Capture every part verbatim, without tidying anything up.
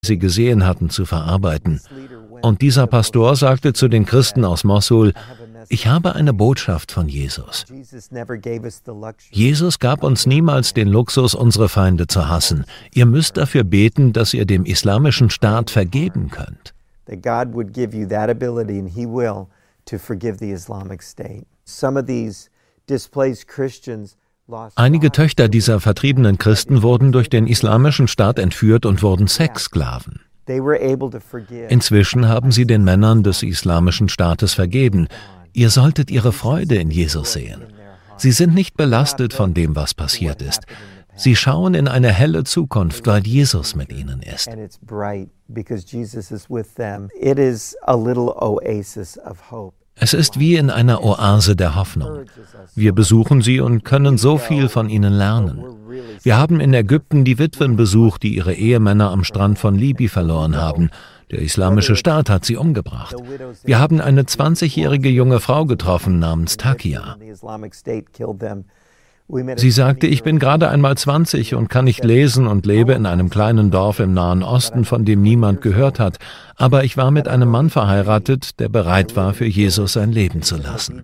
sie gesehen hatten, zu verarbeiten. Und dieser Pastor sagte zu den Christen aus Mossul: Ich habe eine Botschaft von Jesus. Jesus gab uns niemals den Luxus, unsere Feinde zu hassen. Ihr müsst dafür beten, dass ihr dem Islamischen Staat vergeben könnt. Einige Töchter dieser vertriebenen Christen wurden durch den Islamischen Staat entführt und wurden Sexsklaven. Inzwischen haben sie den Männern des Islamischen Staates vergeben. Ihr solltet ihre Freude in Jesus sehen. Sie sind nicht belastet von dem, was passiert ist. Sie schauen in eine helle Zukunft, weil Jesus mit ihnen ist. Es ist wie in einer Oase der Hoffnung. Wir besuchen sie und können so viel von ihnen lernen. Wir haben in Ägypten die Witwen besucht, die ihre Ehemänner am Strand von Libi verloren haben. Der Islamische Staat hat sie umgebracht. Wir haben eine zwanzigjährige junge Frau getroffen namens Takia. Sie sagte, ich bin gerade einmal zwanzig und kann nicht lesen und lebe in einem kleinen Dorf im Nahen Osten, von dem niemand gehört hat. Aber ich war mit einem Mann verheiratet, der bereit war, für Jesus sein Leben zu lassen.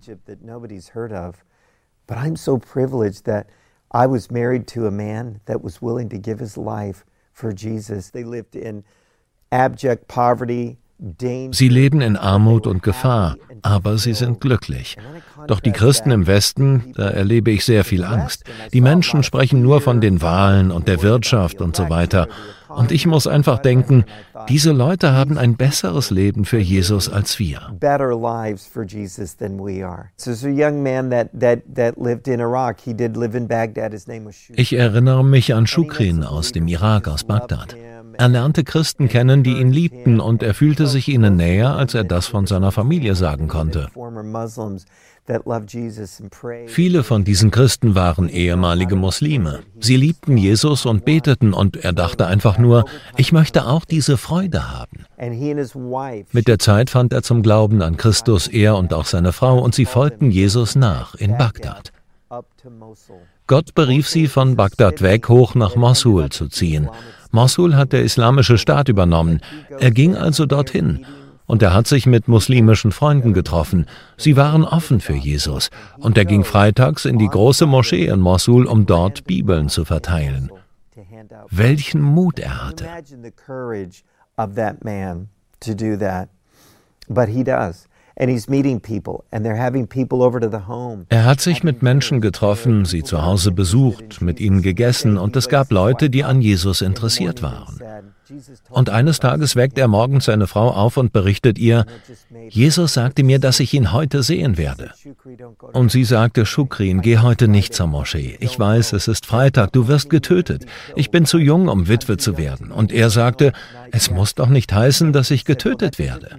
Sie leben in Armut und Gefahr, aber sie sind glücklich. Doch die Christen im Westen, da erlebe ich sehr viel Angst. Die Menschen sprechen nur von den Wahlen und der Wirtschaft und so weiter. Und ich muss einfach denken, diese Leute haben ein besseres Leben für Jesus als wir. Ich erinnere mich an Shukrin aus dem Irak, aus Bagdad. Er lernte Christen kennen, die ihn liebten, und er fühlte sich ihnen näher, als er das von seiner Familie sagen konnte. Viele von diesen Christen waren ehemalige Muslime. Sie liebten Jesus und beteten, und er dachte einfach nur, ich möchte auch diese Freude haben. Mit der Zeit fand er zum Glauben an Christus, er und auch seine Frau, und sie folgten Jesus nach in Bagdad. Gott berief sie, von Bagdad weg hoch nach Mossul zu ziehen. Mossul hat der Islamische Staat übernommen. Er ging also dorthin. Und er hat sich mit muslimischen Freunden getroffen. Sie waren offen für Jesus. Und er ging freitags in die große Moschee in Mossul, um dort Bibeln zu verteilen. Welchen Mut er hatte. Er hat sich mit Menschen getroffen, sie zu Hause besucht, mit ihnen gegessen, und es gab Leute, die an Jesus interessiert waren. Und eines Tages weckt er morgens seine Frau auf und berichtet ihr, Jesus sagte mir, dass ich ihn heute sehen werde. Und sie sagte, Shukrin, geh heute nicht zur Moschee. Ich weiß, es ist Freitag, du wirst getötet. Ich bin zu jung, um Witwe zu werden. Und er sagte, es muss doch nicht heißen, dass ich getötet werde.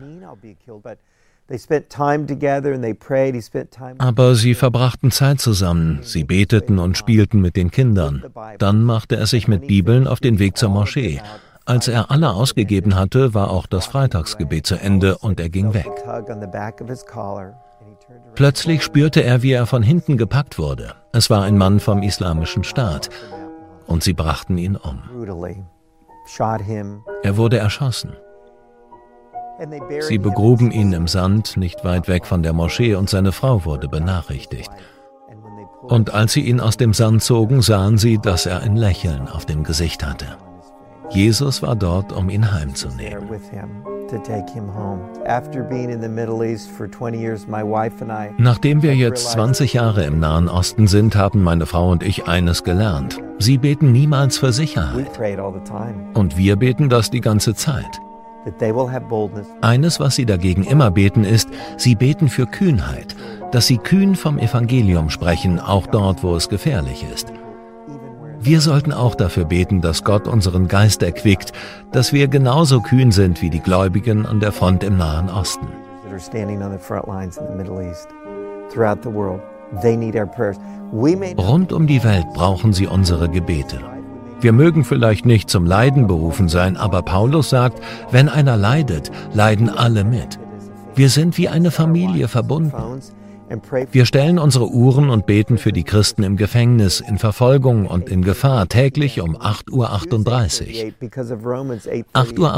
Aber sie verbrachten Zeit zusammen, sie beteten und spielten mit den Kindern. Dann machte er sich mit Bibeln auf den Weg zur Moschee. Als er alle ausgegeben hatte, war auch das Freitagsgebet zu Ende und er ging weg. Plötzlich spürte er, wie er von hinten gepackt wurde. Es war ein Mann vom Islamischen Staat und sie brachten ihn um. Er wurde erschossen. Sie begruben ihn im Sand, nicht weit weg von der Moschee, und seine Frau wurde benachrichtigt. Und als sie ihn aus dem Sand zogen, sahen sie, dass er ein Lächeln auf dem Gesicht hatte. Jesus war dort, um ihn heimzunehmen. Nachdem wir jetzt zwanzig Jahre im Nahen Osten sind, haben meine Frau und ich eines gelernt. Sie beten niemals für Sicherheit. Und wir beten das die ganze Zeit. Eines, was sie dagegen immer beten, ist, sie beten für Kühnheit, dass sie kühn vom Evangelium sprechen, auch dort, wo es gefährlich ist. Wir sollten auch dafür beten, dass Gott unseren Geist erquickt, dass wir genauso kühn sind wie die Gläubigen an der Front im Nahen Osten. Rund um die Welt brauchen sie unsere Gebete. Wir mögen vielleicht nicht zum Leiden berufen sein, aber Paulus sagt, wenn einer leidet, leiden alle mit. Wir sind wie eine Familie verbunden. Wir stellen unsere Uhren und beten für die Christen im Gefängnis, in Verfolgung und in Gefahr täglich um acht Uhr achtunddreißig. acht Uhr